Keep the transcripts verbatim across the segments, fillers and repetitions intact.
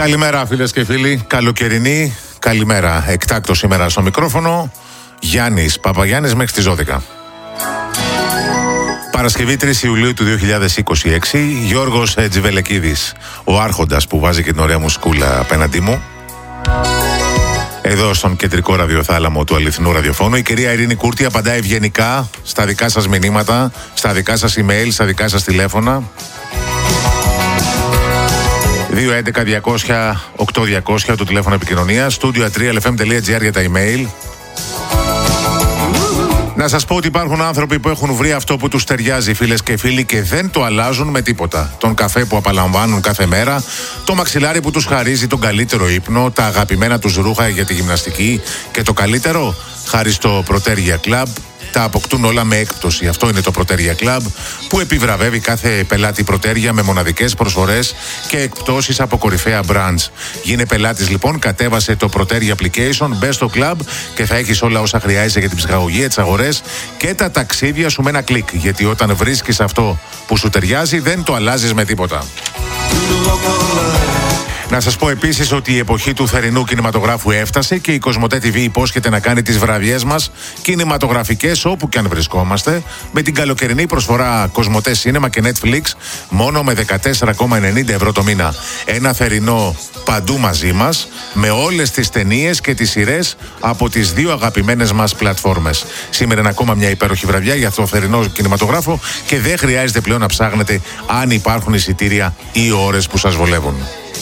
Καλημέρα φίλες και φίλοι, καλοκαιρινή, καλημέρα. Εκτάκτο σήμερα στο μικρόφωνο, Γιάννης Παπαγιάννης μέχρι τις δώδεκα. Παρασκευή τρεις Ιουλίου του δύο χιλιάδες είκοσι έξι, Γιώργος Τζιβελεκίδης, ο άρχοντας που βάζει και την ωραία μουσικούλα απέναντί μου. Εδώ στον κεντρικό ραδιοθάλαμο του αληθινού ραδιοφώνου, η κυρία Ειρήνη Κούρτη απαντάει ευγενικά στα δικά σας μηνύματα, στα δικά σας email, στα δικά σας τηλέφωνα. δύο έντεκα διακόσια οκτώ διακόσια το τηλέφωνο επικοινωνίας, studio τρία ελ εφ εμ τελεία τζι άρ για τα email. Να σας πω ότι υπάρχουν άνθρωποι που έχουν βρει αυτό που τους ταιριάζει, φίλες και φίλοι, και δεν το αλλάζουν με τίποτα. Τον καφέ που απαλαμβάνουν κάθε μέρα, το μαξιλάρι που τους χαρίζει τον καλύτερο ύπνο, τα αγαπημένα τους ρούχα για τη γυμναστική και το καλύτερο, χάρη στο Proteria Club, τα αποκτούν όλα με έκπτωση. Αυτό είναι το Proteria Club που επιβραβεύει κάθε πελάτη Proteria με μοναδικές προσφορές και εκπτώσεις από κορυφαία brands. Γίνε πελάτης λοιπόν, κατέβασε το Proteria Application, μπε στο club και θα έχεις όλα όσα χρειάζεσαι για την ψυχαγωγία, τις αγορές και τα ταξίδια σου με ένα κλικ. Γιατί όταν βρίσκεις αυτό που σου ταιριάζει, δεν το αλλάζεις με τίποτα. Να σας πω επίσης ότι η εποχή του θερινού κινηματογράφου έφτασε και η Κοσμοτέ τι βι υπόσχεται να κάνει τις βραδιές μας κινηματογραφικές όπου και αν βρισκόμαστε, με την καλοκαιρινή προσφορά Κοσμοτέ Cinema και Netflix μόνο με δεκατέσσερα κόμμα ενενήντα ευρώ το μήνα. Ένα θερινό παντού μαζί μας, με όλες τις ταινίες και τις σειρές από τις δύο αγαπημένες μας πλατφόρμες. Σήμερα είναι ακόμα μια υπέροχη βραδιά για το θερινό κινηματογράφο και δεν χρειάζεται πλέον να ψάχνετε αν υπάρχουν εισιτήρια ή ώρες που σας βολεύουν.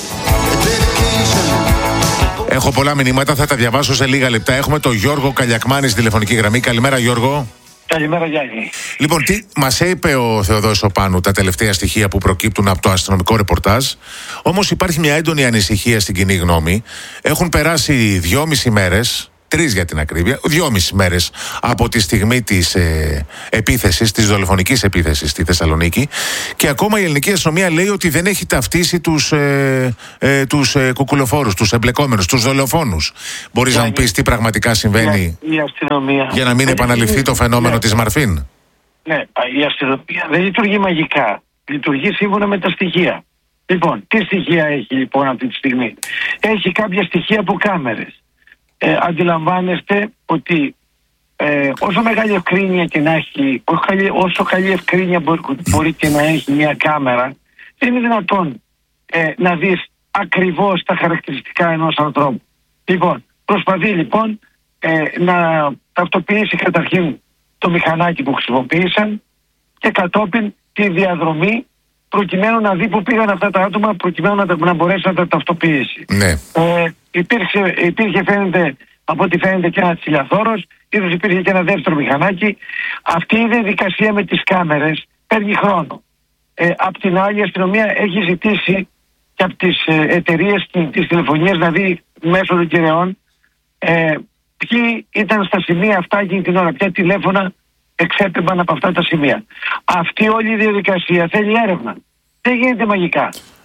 Έχω πολλά μηνύματα, θα τα διαβάσω σε λίγα λεπτά. Έχουμε τον Γιώργο Καλιακμάνη στη τηλεφωνική γραμμή. Καλημέρα, Γιώργο. Καλημέρα, Γιάννη. Λοιπόν, τι μας είπε ο Θεοδόσης ο Πάνου, τα τελευταία στοιχεία που προκύπτουν από το αστυνομικό ρεπορτάζ. Όμως υπάρχει μια έντονη ανησυχία στην κοινή γνώμη. Έχουν περάσει δυόμιση μέρες. Τρεις για την ακρίβεια, δυόμιση μέρες από τη στιγμή της ε, επίθεσης, της δολοφονικής επίθεσης στη Θεσσαλονίκη, και ακόμα η ελληνική αστυνομία λέει ότι δεν έχει ταυτίσει τους, ε, ε, τους ε, κουκουλοφόρους, τους εμπλεκόμενους, τους δολοφόνους. Μπορείς να μου πεις τι πραγματικά συμβαίνει η αστυνομία, για να μην επαναληφθεί το φαινόμενο ναι. της Μαρφίν? Ναι, η αστυνομία δεν λειτουργεί μαγικά. Λειτουργεί σύμφωνα με τα στοιχεία. Λοιπόν, τι στοιχεία έχει λοιπόν αυτή τη στιγμή? Έχει κάποια στοιχεία από κάμερες. Ε, αντιλαμβάνεστε ότι ε, όσο μεγάλη ευκρίνεια και να έχει, όσο καλή, όσο καλή ευκρίνεια μπορεί, μπορεί και να έχει μια κάμερα, δεν είναι δυνατόν ε, να δεις ακριβώς τα χαρακτηριστικά ενός ανθρώπου. Λοιπόν, προσπαθεί λοιπόν ε, να ταυτοποιήσει καταρχήν το μηχανάκι που χρησιμοποίησαν και κατόπιν τη διαδρομή, προκειμένου να δει που πήγαν αυτά τα άτομα, προκειμένου να, να μπορέσει να τα ταυτοποιήσει. Ναι. Ε, υπήρξε, υπήρχε φαίνεται, από ό,τι φαίνεται, και ένα τσιλιαθώρος, ίσως υπήρχε και ένα δεύτερο μηχανάκι. Αυτή η διαδικασία με τις κάμερες παίρνει χρόνο. Ε, απ' την άλλη, η αστυνομία έχει ζητήσει και από τις ε, εταιρείες της τηλεφωνίας να δει μέσω των κεραιών ε, ποιοι ήταν στα σημεία αυτά εκείνη την ώρα, ποια τηλέφωνα εξέπεμπαν από αυτά τα σημεία. Αυτή όλη η διαδικασία θέλει έρευνα. Δεν γίνεται μαγικά.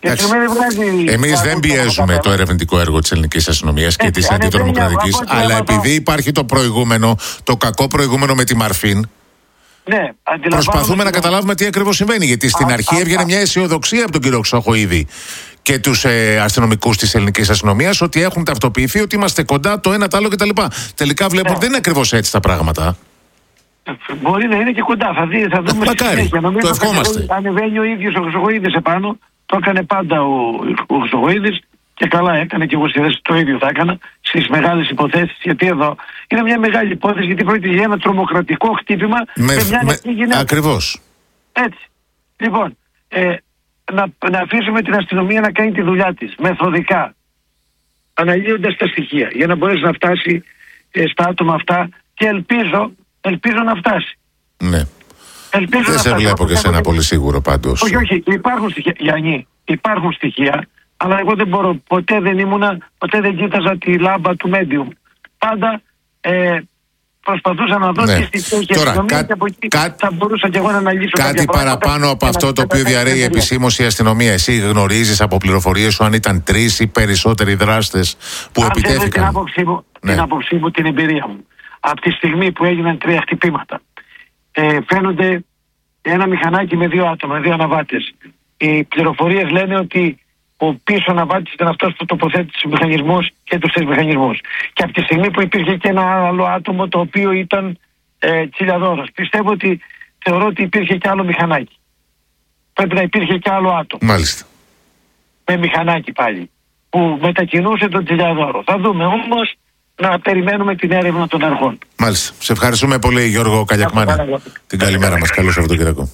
Εμείς δεν πιέζουμε το ερευνητικό έργο της ελληνικής αστυνομίας και της αντιτρομοκρατικής, αλλά επειδή υπάρχει το προηγούμενο, το κακό προηγούμενο με τη Μαρφίν, ναι, προσπαθούμε να καταλάβουμε τι ακριβώς συμβαίνει. Γιατί στην αρχή έβγαινε μια αισιοδοξία από τον κύριο Ξοχοίδη και τους ε, αστυνομικούς της ελληνικής αστυνομίας ότι έχουν ταυτοποιηθεί, ότι είμαστε κοντά το ένα, το άλλο κτλ. Τελικά βλέπω ότι δεν είναι ακριβώς έτσι τα πράγματα. Μπορεί να είναι και κοντά. Θα, δει, θα δούμε στη συνέχεια. Το ευχόμαστε. Ανεβαίνει ο ίδιος ο Χρυσοχοίδης επάνω. Το έκανε πάντα ο, ο Χρυσοχοίδης και καλά έκανε, και εγώ στη θέση το ίδιο θα έκανα στις μεγάλες υποθέσεις. Γιατί εδώ είναι μια μεγάλη υπόθεση, γιατί πρόκειται για ένα τρομοκρατικό χτύπημα με, με μια νεκρή γυναίκα. Ακριβώς. Έτσι. Λοιπόν, ε, να, να αφήσουμε την αστυνομία να κάνει τη δουλειά της μεθοδικά, αναλύοντας τα στοιχεία, για να μπορέσει να φτάσει ε, στα άτομα αυτά, και ελπίζω, ελπίζω να φτάσει. Ναι. Ελπίζω δεν σε βλέπω και σε ένα πολύ σίγουρο πάντως. Όχι, όχι, υπάρχουν στοιχεία, Γιάννη, υπάρχουν στοιχεία, αλλά εγώ δεν μπορώ, ποτέ δεν ήμουνα, ποτέ δεν κοίταζα τη λάμπα του medium. Πάντα ε, προσπαθούσα να δω ναι. τι στοιχεία έχει Τώρα, αστυνομία, κά, και από εκεί κά, θα μπορούσα και εγώ να αναλύσω κάτι παραπάνω από αυτό το οποίο διαρρέει επισήμως η αστυνομία. Εσύ γνωρίζεις από πληροφορίες σου αν ήταν τρεις ή περισσότεροι δράστες που αν επιτέθηκαν? Την άποψή μου, ναι. την άποψή μου, την εμπειρία μου. Από τη στιγμή που έγιναν τρία χτυπήματα, ε, φαίνονται ένα μηχανάκι με δύο άτομα, δύο αναβάτες. Οι πληροφορίες λένε ότι ο πίσω αναβάτης ήταν αυτός που τοποθέτησε τους μηχανισμούς και τους τρεις μηχανισμούς. Και από τη στιγμή που υπήρχε και ένα άλλο άτομο το οποίο ήταν ε, Τσιλιαδόρος, πιστεύω ότι θεωρώ ότι υπήρχε και άλλο μηχανάκι. Πρέπει να υπήρχε και άλλο άτομο. Μάλιστα. Με μηχανάκι πάλι, που μετακινούσε τον Τσιλιαδόρο. Θα δούμε όμως, να περιμένουμε την έρευνα των αρχών. Μάλιστα. Σε ευχαριστούμε πολύ, Γιώργο Καλιακμάνη. Την καλημέρα μας. Καλό Σαββατοκύριακο.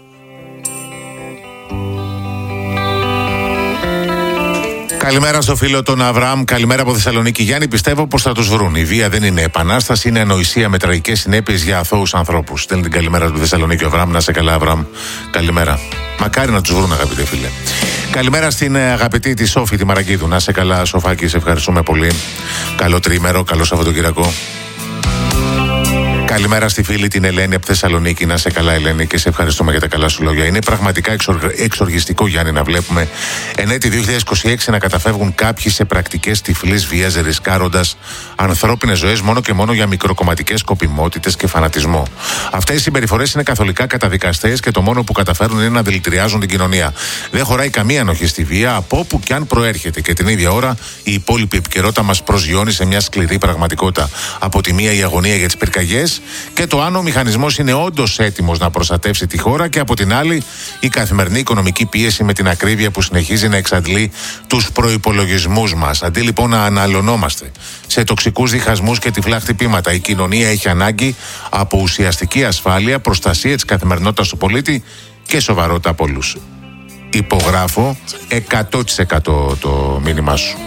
Καλημέρα στο φίλο τον Αβραάμ. Καλημέρα από Θεσσαλονίκη. Γιάννη, πιστεύω πως θα τους βρουν. Η βία δεν είναι επανάσταση, είναι ανοησία με τραγικές συνέπειες για αθώους ανθρώπους. Στέλνει την καλημέρα του Θεσσαλονίκη ο Αβραάμ. Να σε καλά, Αβραάμ. Καλημέρα. Μακάρι να τους βρουν, αγαπητέ φίλε. Καλημέρα στην αγαπητή τη Σόφη, τη Μαραγκίδου. Να σε καλά, Σοφάκη, σε ευχαριστούμε πολύ. Καλό τρίμερο, καλό Σαββατοκύριακο. Καλημέρα στη φίλη την Ελένη από Θεσσαλονίκη. Να σε καλά, Ελένη, και σε ευχαριστούμε για τα καλά σου λόγια. Είναι πραγματικά εξορ... εξοργιστικό, Γιάννη, να βλέπουμε εν έτη δύο χιλιάδες είκοσι έξι να καταφεύγουν κάποιοι σε πρακτικές τυφλής βίας, ρισκάροντας ανθρώπινες ζωές μόνο και μόνο για μικροκομματικές σκοπιμότητες και φανατισμό. Αυτές οι συμπεριφορές είναι καθολικά καταδικαστές και το μόνο που καταφέρουν είναι να δηλητηριάζουν την κοινωνία. Δεν χωράει καμία ανοχή στη βία, από όπου και αν προέρχεται. Και την ίδια ώρα η υπόλοιπη επικαιρότητα μας προσγειώνει σε μια σκληρή πραγματικότητα. Από τη μία η αγωνία για τις πυρκαγιές, και το αν ο μηχανισμός είναι όντως έτοιμος να προστατεύσει τη χώρα, και από την άλλη η καθημερινή οικονομική πίεση με την ακρίβεια που συνεχίζει να εξαντλεί τους προϋπολογισμούς μας. Αντί λοιπόν να αναλωνόμαστε σε τοξικούς διχασμούς και τυφλά χτυπήματα, η κοινωνία έχει ανάγκη από ουσιαστική ασφάλεια, προστασία της καθημερινότητας του πολίτη και σοβαρότητα από όλους. Υπογράφω εκατό τοις εκατό το μήνυμά σου.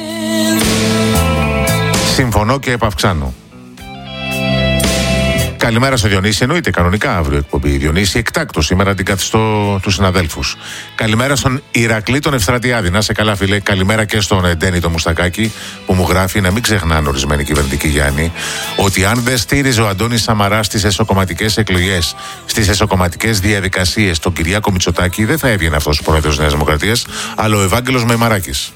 Συμφωνώ και επαυξάνω. Καλημέρα στο Διονύση, εννοείται κανονικά αύριο εκπομπή. Διονύση, εκτάκτο σήμερα αντικαθιστώ τους συναδέλφους. Καλημέρα στον Ηρακλή τον Ευστρατιάδη. Να σε καλά, φίλε. Καλημέρα και στον Ντένι τον Μουστακάκη, που μου γράφει να μην ξεχνάνε ορισμένοι κυβερνητικοί, Γιάννη, ότι αν δεν στήριζε ο Αντώνης Σαμαράς στις εσωκομματικές εκλογές, στις εσωκομματικές διαδικασίες, τον Κυριάκο Μητσοτάκη, δεν θα έβγαινε αυτός ο πρόεδρος της Νέας Δημοκρατίας, αλλά ο Ευάγγελος Μεϊμαράκης.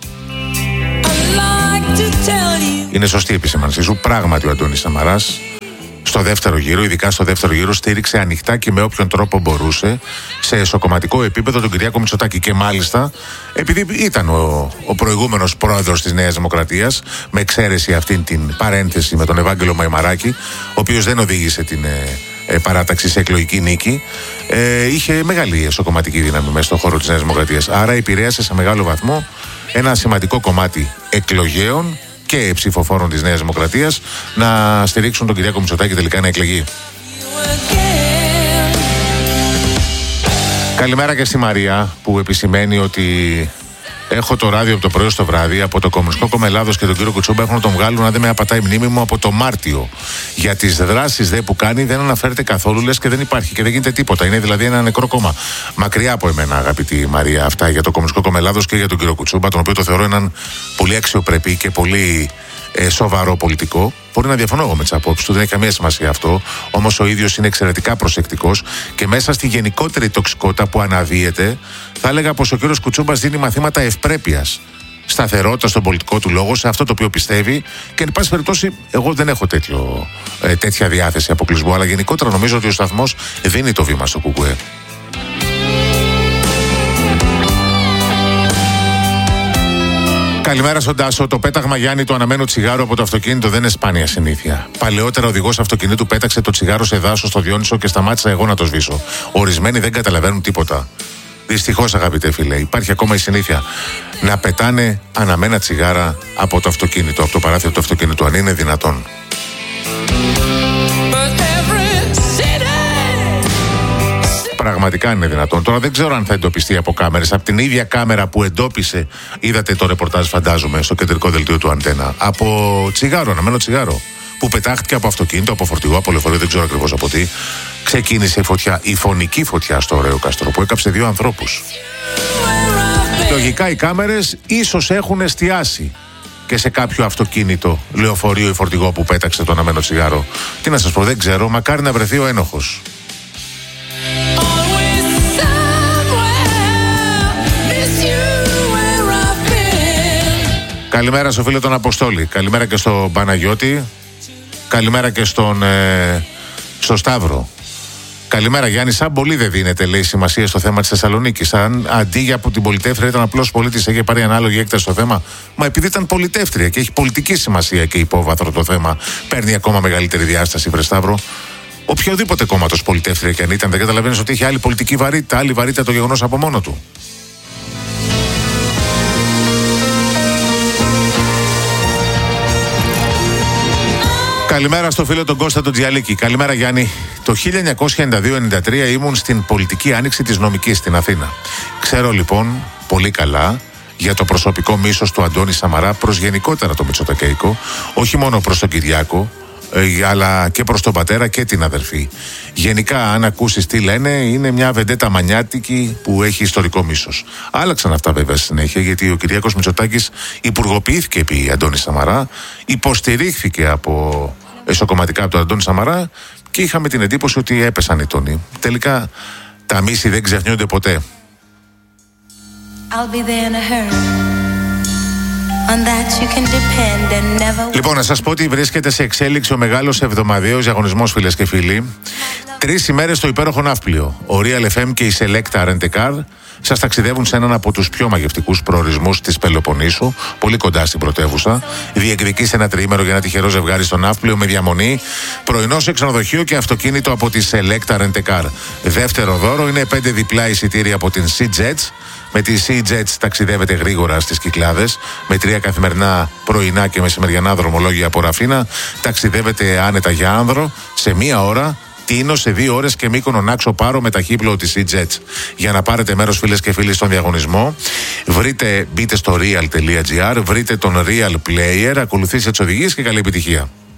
Είναι σωστή η επισήμανσή σου. Πράγματι, ο Αντώνης Σαμαράς στο δεύτερο γύρο, ειδικά στο δεύτερο γύρο, στήριξε ανοιχτά και με όποιον τρόπο μπορούσε σε εσωκομματικό επίπεδο τον Κυριάκο Μητσοτάκη. Και μάλιστα, επειδή ήταν ο, ο προηγούμενος πρόεδρος της Νέας Δημοκρατίας, με εξαίρεση αυτήν την παρένθεση με τον Ευάγγελο Μεϊμαράκη, ο οποίος δεν οδήγησε την ε, ε, παράταξη σε εκλογική νίκη, ε, είχε μεγάλη εσωκομματική δύναμη μέσα στον χώρο της Νέας Δημοκρατίας. Άρα επηρέασε σε μεγάλο βαθμό ένα σημαντικό κομμάτι εκλογέων και ψηφοφόρων της Νέας Δημοκρατίας να στηρίξουν τον Κυριάκο Μητσοτάκη τελικά να εκλεγεί. Καλημέρα και στη Μαρία, που επισημαίνει ότι έχω το ράδιο από το πρωί στο βράδυ. Από το Κομμουνιστικό Κόμμα Ελλάδος και τον κύριο Κουτσούμπα έχουν να τον βγάλουν, αν δεν με απατάει η μνήμη μου, από το Μάρτιο. Για τις δράσεις δε που κάνει δεν αναφέρεται καθόλου, λες και δεν υπάρχει και δεν γίνεται τίποτα. Είναι δηλαδή ένα νεκρό κόμμα. Μακριά από εμένα, αγαπητή Μαρία, αυτά για το Κομμουνιστικό Κόμμα Ελλάδος και για τον κύριο Κουτσούμπα, τον οποίο το θεωρώ έναν πολύ αξιοπρεπή και πολύ ε, σοβαρό πολιτικό. Μπορεί να διαφωνώ εγώ με τις απόψεις του, δεν έχει καμία σημασία αυτό. Όμως ο ίδιος είναι εξαιρετικά προσεκτικός και μέσα στη γενικότερη τοξικότητα που αναδύεται, θα έλεγα πως ο κύριος Κουτσούμπας δίνει μαθήματα ευπρέπειας, σταθερότητα στον πολιτικό του λόγο, σε αυτό το οποίο πιστεύει. Και εν πάση περιπτώσει, εγώ δεν έχω τέτοιο, ε, τέτοια διάθεση αποκλεισμού, αλλά γενικότερα νομίζω ότι ο σταθμός δίνει το βήμα στο κουκουέ. Καλημέρα στον Τάσο. Το πέταγμα, Γιάννη, το αναμένο τσιγάρο από το αυτοκίνητο δεν είναι σπάνια συνήθεια. Παλαιότερα, ο οδηγός αυτοκινήτου πέταξε το τσιγάρο σε δάσος στο Διόνυσο και σταμάτησα εγώ να το σβήσω. Ορισμένοι δεν καταλαβαίνουν τίποτα. Δυστυχώς, αγαπητέ φίλε, υπάρχει ακόμα η συνήθεια να πετάνε αναμένα τσιγάρα από το αυτοκίνητο, από το παράθυρο του αυτοκίνητου, αν είναι δυνατόν. Πραγματικά είναι δυνατόν. Τώρα δεν ξέρω αν θα εντοπιστεί από κάμερες. Από την ίδια κάμερα που εντόπισε, είδατε το ρεπορτάζ, φαντάζομαι, στο κεντρικό δελτίο του Αντένα. Από τσιγάρο, αναμένο τσιγάρο. Που πετάχτηκε από αυτοκίνητο, από φορτηγό, από λεωφορείο, δεν ξέρω ακριβώς από τι. Ξεκίνησε η φωτιά, η φωνική φωτιά στο ωραίο Κάστρο, που έκαψε δύο ανθρώπους. Λογικά οι κάμερες ίσως έχουν εστιάσει και σε κάποιο αυτοκίνητο, λεωφορείο ή φορτηγό που πέταξε το αναμένο τσιγάρο. Τι να σας πω, δεν ξέρω, μακάρι να βρεθεί ο ένοχος. Καλημέρα στο φίλο τον Αποστόλη. Καλημέρα και στον Παναγιώτη. Καλημέρα και στον, ε, στο Σταύρο. Καλημέρα Γιάννη, σαν πολύ δεν δίνεται, λέει, σημασία στο θέμα της Θεσσαλονίκης. Αν αντί για από την πολιτεύτρια ήταν απλός πολίτης, είχε πάρει ανάλογη έκταση στο θέμα. Μα επειδή ήταν πολιτεύτρια και έχει πολιτική σημασία και υπόβαθρο το θέμα, παίρνει ακόμα μεγαλύτερη διάσταση, βρε Σταύρο. Οποιοδήποτε κόμματος πολιτεύτρια και αν ήταν, δεν καταλαβαίνεις ότι έχει άλλη πολιτική βαρύτητα, άλλη βαρύτητα το γεγονός από μόνο του. Καλημέρα στο φίλο τον Κώστα τον Τζιαλίκη. Καλημέρα Γιάννη. Το χίλια εννιακόσια ενενήντα δύο ενενήντα τρία ήμουν στην πολιτική άνοιξη της νομικής στην Αθήνα. Ξέρω λοιπόν πολύ καλά για το προσωπικό μίσος του Αντώνη Σαμαρά προς γενικότερα το μητσοτακέικο, όχι μόνο προς τον Κυριάκο, ε, αλλά και προς τον πατέρα και την αδερφή. Γενικά, αν ακούσεις τι λένε, είναι μια βεντέτα μανιάτικη που έχει ιστορικό μίσος. Άλλαξαν αυτά βέβαια στη συνέχεια, γιατί ο Κυριάκος Μητσοτάκης υπουργοποιήθηκε επί Αντώνη Σαμαρά, υποστηρίχθηκε από εσωκομματικά από τον Αντώνη Σαμαρά και είχαμε την εντύπωση ότι έπεσαν οι τόνοι. Τελικά τα μίση δεν ξεχνιούνται ποτέ. I'll be there in a hurry. Λοιπόν, να σας πω ότι βρίσκεται σε εξέλιξη ο μεγάλος εβδομαδιαίος διαγωνισμός, φίλες και φίλοι. Τρεις ημέρες στο υπέροχο ναύπλιο. Ο Real εφ εμ και η Selecta Rent a Car σας ταξιδεύουν σε έναν από τους πιο μαγευτικούς προορισμούς της Πελοποννήσου, πολύ κοντά στην πρωτεύουσα. Διεκδικείς ένα τριήμερο για ένα τυχερό ζευγάρι στο ναύπλιο με διαμονή, πρωινό σε ξενοδοχείο και αυτοκίνητο από τη Selecta Rent a Car. Δεύτερο δώρο είναι πέντε διπλά εισιτήρια από την SeaJets. Με τη SeaJets ταξιδεύετε γρήγορα στις Κυκλάδες, με τρία καθημερινά πρωινά και μεσημεριανά δρομολόγια από Ραφίνα. Ταξιδεύετε άνετα για Άνδρο σε μία ώρα, Τίνο σε δύο ώρες και Μύκονο Νάξο Πάρο με ταχύπλοο της SeaJets. Για να πάρετε μέρος, φίλες και φίλοι, στον διαγωνισμό, βρείτε, μπείτε στο real τελεία gr, βρείτε τον Real Player, ακολουθήστε τις οδηγίες και καλή επιτυχία.